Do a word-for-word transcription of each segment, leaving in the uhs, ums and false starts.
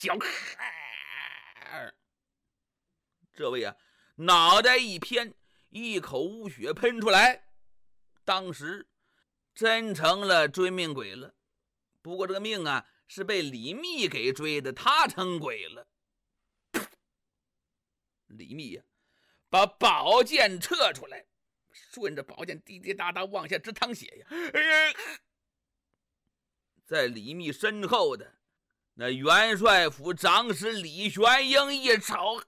脚，这位啊，脑袋一偏，一口污血喷出来，当时真成了追命鬼了。不过这个命啊，是被李密给追的，他成鬼了。李密呀、啊，把宝剑撤出来，顺着宝剑滴滴答答往下直淌血呀！哎呀，在李密身后的那元帅府长史李玄英一瞅，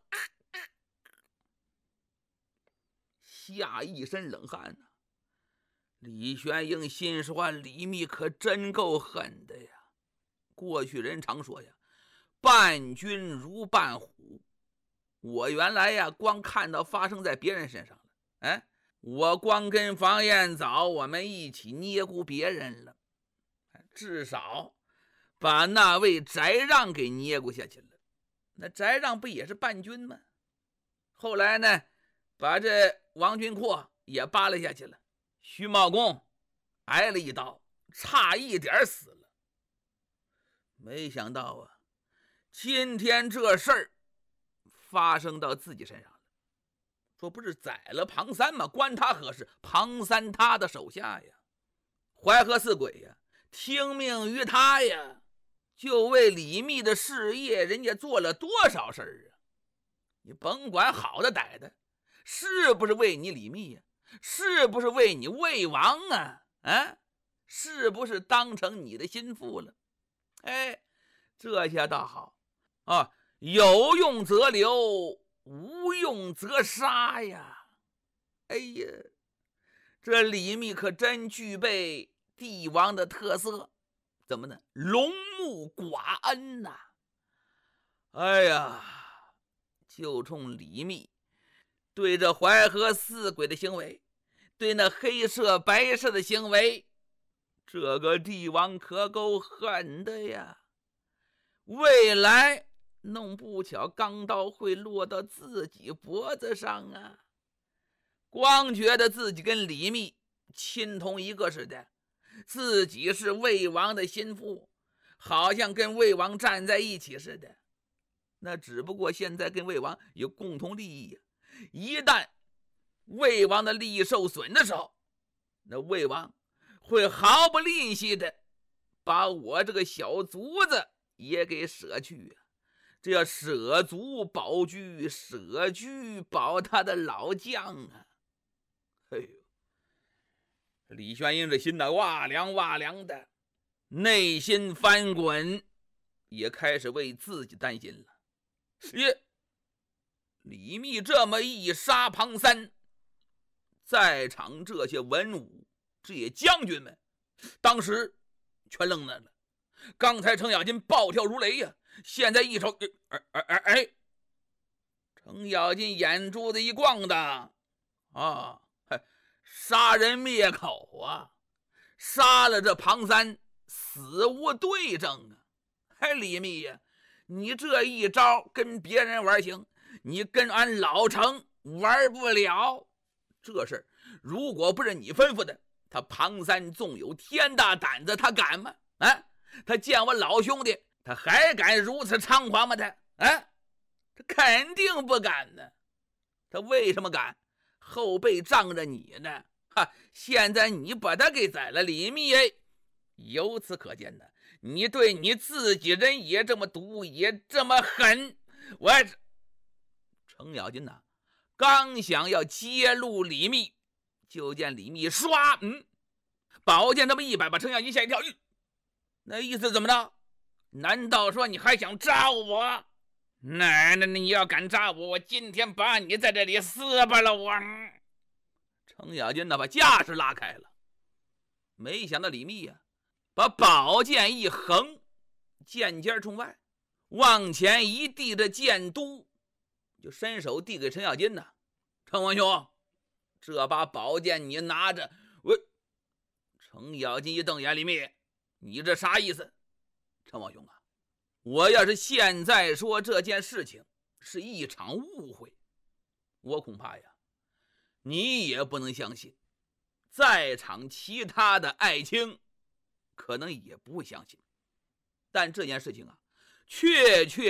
吓一身冷汗呐、啊。李玄英心说：“李密可真够狠的呀！过去人常说呀，伴君如伴虎。我原来呀，光看到发生在别人身上了，哎，我光跟房彦藻我们一起捏咕别人了，至少把那位翟让给捏咕下去了。那翟让不也是伴君吗？后来呢，把这王君阔也扒拉下去了。徐茂公挨了一刀，差一点死了。没想到啊，今天这事儿发生到自己身上了。说不是宰了庞三吗？关他何事？庞三他的手下呀，淮河四鬼呀，听命于他呀，就为李密的事业，人家做了多少事儿啊？你甭管好的歹的，是不是为你李密呀？是不是为你魏王啊？啊，是不是当成你的心腹了？哎，这下倒好啊，有用则留，无用则杀呀！哎呀，这李密可真具备帝王的特色，怎么呢？龙目寡恩呐、啊！哎呀，就冲李密对这淮河四鬼的行为，对那黑社白社的行为，这个帝王可够狠的呀！未来弄不巧钢刀会落到自己脖子上啊！光觉得自己跟李密亲同一个似的，自己是魏王的心腹，好像跟魏王站在一起似的。那只不过现在跟魏王有共同利益呀、啊。一旦魏王的利益受损的时候，那魏王会毫不吝惜的把我这个小卒子也给舍去啊！这要舍卒保车，舍车保他的老将啊！哎呦，李玄英这心呐哇凉哇凉的，内心翻滚，也开始为自己担心了。耶，李密这么一杀庞三，在场这些文武这些将军们当时全愣那了。刚才程咬金暴跳如雷呀，现在一瞅，哎哎哎哎，程咬金眼珠子一逛的啊，杀人灭口啊，杀了这庞三，死无对证啊！哎，李密呀，你这一招跟别人玩行，你跟俺老程玩不了。这事如果不是你吩咐的，他庞三纵有天大胆子，他敢吗？啊，他见我老兄弟，他还敢如此猖狂吗？他啊，他肯定不敢呢。他为什么敢？后背仗着你呢。哈，现在你把他给宰了，李密，哎，由此可见呢，你对你自己人也这么毒，也这么狠。我程咬金呐、啊，刚想要揭露李密，就见李密唰，嗯，宝剑这么一摆，把程咬金吓一跳。嗯，那意思怎么着？难道说你还想扎我？那那你要敢扎我，我今天把你在这里撕巴了我。程咬金呢，把架势拉开了，没想到李密呀、啊，把宝剑一横，剑尖冲外，往前一递着剑督，就伸手递给程咬金呢。程王兄，这把宝剑你拿着。我程咬金一瞪眼，李密，你这啥意思？程王兄啊，我要是现在说这件事情是一场误会，我恐怕呀你也不能相信，在场其他的爱卿可能也不会相信，但这件事情啊，确确